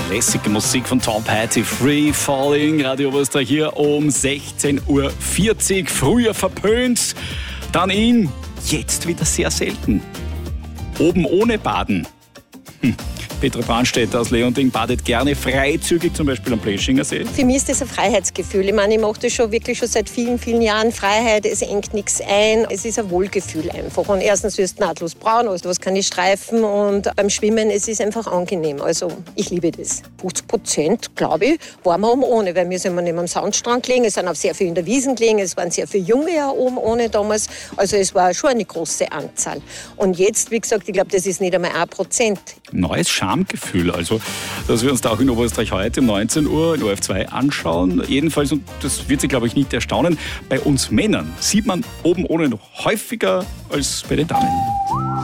Lässige Musik von Tom Petty, Free Falling, Radio Oberösterreich hier um 16.40 Uhr. Früher verpönt, dann in, jetzt wieder sehr selten. Oben ohne Baden. Petra Brandstätter aus Leonding badet gerne freizügig, zum Beispiel am Pleschinger See. Für mich ist das ein Freiheitsgefühl. Ich meine, ich mache das schon seit vielen, vielen Jahren. Freiheit, es engt nichts ein. Es ist ein Wohlgefühl einfach. Und erstens wirst du nahtlos braun, also was kann ich streifen. Und beim Schwimmen, es ist einfach angenehm. Also ich liebe das. 50%, glaube ich, waren wir oben ohne, weil wir sind neben am Sandstrand gelegen. Es sind auch sehr viele in der Wiesn gelegen. Es waren sehr viele Junge ja oben ohne damals. Also es war schon eine große Anzahl. Und jetzt, wie gesagt, ich glaube, das ist nicht einmal 1%. Neues Schamgefühl, also dass wir uns da auch in Oberösterreich heute um 19 Uhr in ORF2 anschauen. Jedenfalls, und das wird Sie, glaube ich, nicht erstaunen, bei uns Männern sieht man oben ohne noch häufiger als bei den Damen.